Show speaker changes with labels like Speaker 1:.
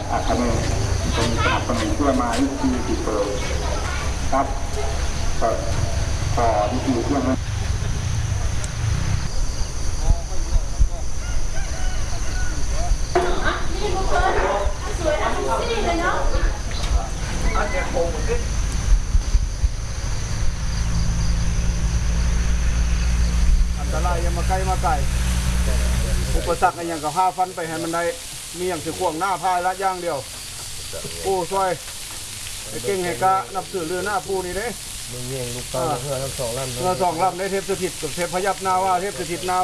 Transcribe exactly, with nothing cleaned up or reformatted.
Speaker 1: อาคาเนเป็นสนับสนุนเพื่อมาวิธีติดเปิดครับก็ขอวิธีเพื่อมา
Speaker 2: นี่บุคคลสวยนะทุกที่เลยเนาะอันเดียวโคงขึ้นอันตรายยังมาใกล้มาไกลอุปสรรคอย่างกับห้าฟันไปให้มันได้มีอย่างสิขวงหน้าพายละย่างเดียวปูช่วยไอ้เก่งให้กะนับถือเรือหน้าปูนี่เด้
Speaker 3: มึงเงี้ยลูกตาเพื่อทั้งสองลำ
Speaker 2: เพื่อสองลำได้เทพสถิตกับเทพพยับนาว่าเทพสถิตนา